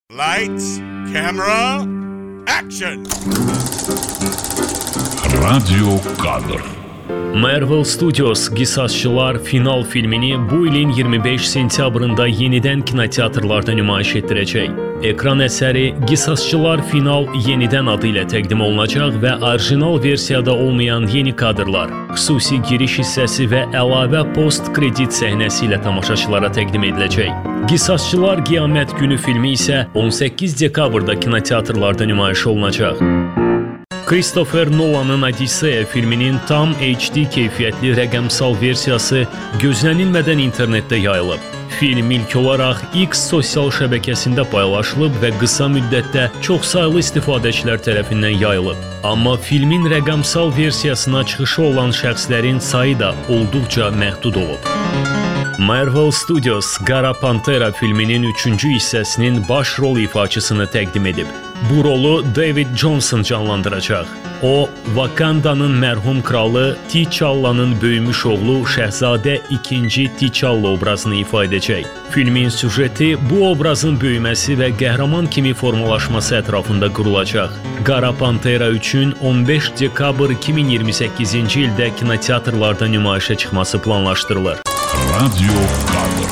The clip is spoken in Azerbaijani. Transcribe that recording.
Lights, camera, action! Radyo Kadr. Marvel Studios Qisasçılar final filmini bu ilin 25 sentyabrında yenidən kinoteatrlarda nümayiş etdirəcək. Ekran əsəri Qisasçılar final yenidən adı ilə təqdim olunacaq və orijinal versiyada olmayan yeni kadrlar, xüsusi giriş hissəsi və əlavə post-kredit səhnəsi ilə tamaşaçılara təqdim ediləcək. Qisasçılar Qiyamət Günü filmi isə 18 dekabrda kinoteatrlarda nümayiş olunacaq. Christopher Nolan'ın Odisseya filminin tam HD keyfiyyətli rəqəmsal versiyası gözlənilmədən internetdə yayılıb. Film ilk olaraq X sosial şəbəkəsində paylaşılıb və qısa müddətdə çoxsaylı istifadəçilər tərəfindən yayılıb. Amma filmin rəqəmsal versiyasına çıxışı olan şəxslərin sayı da olduqca məhdud olub. Marvel Studios Qara Pantera filminin 3-cü hissəsinin baş rol ifaçısını təqdim edib. Bu rolu David Johnson canlandıracaq. O, Wakanda'nın mərhum kralı T'Challa'nın böyümüş oğlu Şəhzadə 2. T'Challa obrazını ifa edəcək. Filmin süjeti bu obrazın böyüməsi və qəhrəman kimi formalaşması ətrafında qurulacaq. Qara Pantera üçün 15 dekabr 2028-ci ildə kinoteatrlarda nümayişə çıxması planlaşdırılır. Radyo Kadr.